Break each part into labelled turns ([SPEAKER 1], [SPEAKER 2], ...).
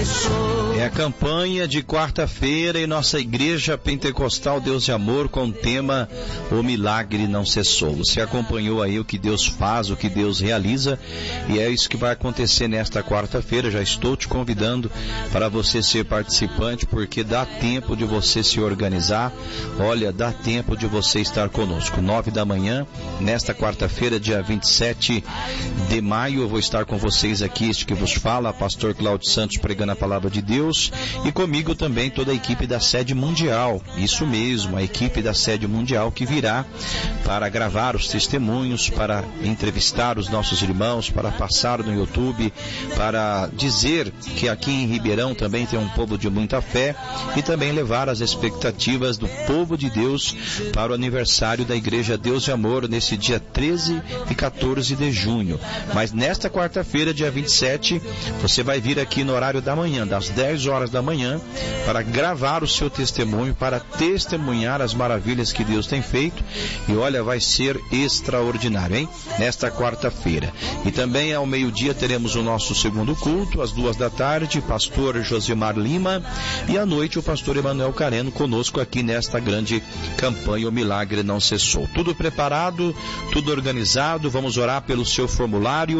[SPEAKER 1] cessou.
[SPEAKER 2] É a campanha de quarta-feira em nossa igreja pentecostal Deus de Amor com o tema O Milagre Não Cessou. Você acompanhou aí o que Deus faz, o que Deus realiza, e é isso que vai acontecer nesta quarta-feira. Já estou te convidando para você ser participante, porque dá tempo de você se organizar. Olha, dá tempo de você estar conosco. 9 da manhã, nesta quarta-feira, dia 27 de maio, eu vou estar com vocês aqui, este que vos fala, pastor Cláudio Santos, pregando a palavra de Deus, e comigo também toda a equipe da Sede Mundial. Isso mesmo, a equipe da Sede Mundial que virá para gravar os testemunhos, para entrevistar os nossos irmãos, para passar no YouTube, para dizer que aqui em Ribeirão também tem um povo de muita fé, e também levar as expectativas do povo de Deus para o aniversário da Igreja Deus de Amor nesse dia 13 e 14 de junho. Mas nesta quarta-feira, dia 27, você vai vir aqui no horário da manhã, das 10 horas da manhã, para gravar o seu testemunho, para testemunhar as maravilhas que Deus tem feito. E olha, vai ser extraordinário, hein? Nesta quarta-feira. E também ao meio-dia teremos o nosso segundo culto, às 2 da tarde, pastor Josimar Lima, e à noite o pastor Emanuel Careno conosco aqui nesta grande campanha O Milagre Não Cessou. Tudo preparado, tudo organizado. Vamos orar pelo seu formulário,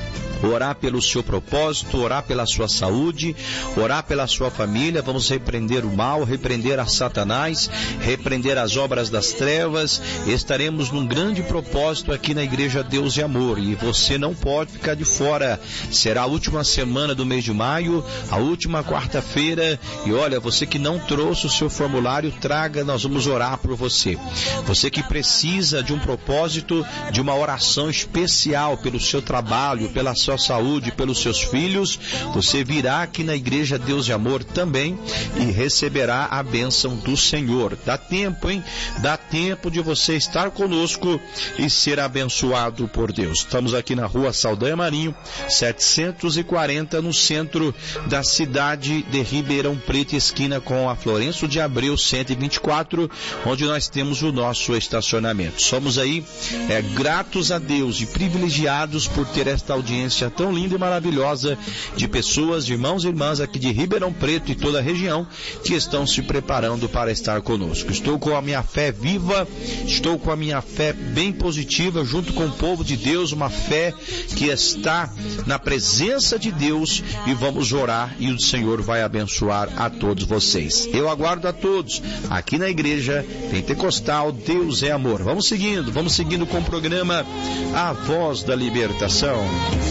[SPEAKER 2] orar pelo seu propósito, orar pela sua saúde, orar pela sua família. Vamos repreender o mal, repreender a Satanás, repreender as obras das trevas. Estaremos num grande propósito aqui na Igreja Deus de Amor, e você não pode ficar de fora. Será a última semana do mês de maio, a última quarta-feira, e olha, você que não trouxe o seu formulário, traga, nós vamos orar por você. Você que precisa de um propósito, de uma oração especial pelo seu trabalho, pela sua saúde, pelos seus filhos, você virá aqui na Igreja Deus de Amor também e receberá a bênção do Senhor. Dá tempo, hein? Dá tempo de você estar conosco e ser abençoado por Deus. Estamos aqui na rua Saldanha Marinho, 740, no centro da cidade de Ribeirão Preto, esquina com a Florencio de Abreu 124, onde nós temos o nosso estacionamento. Somos aí gratos a Deus e privilegiados por ter esta audiência tão linda e maravilhosa de pessoas, de irmãos e irmãs aqui de Ribeirão Preto e toda a região que estão se preparando para estar conosco. Estou com a minha fé viva, estou com a minha fé bem positiva, junto com o povo de Deus, uma fé que está na presença de Deus, e vamos orar e o Senhor vai abençoar a todos vocês. Eu aguardo a todos aqui na Igreja Pentecostal Deus é Amor. Vamos seguindo com o programa A Voz da Libertação.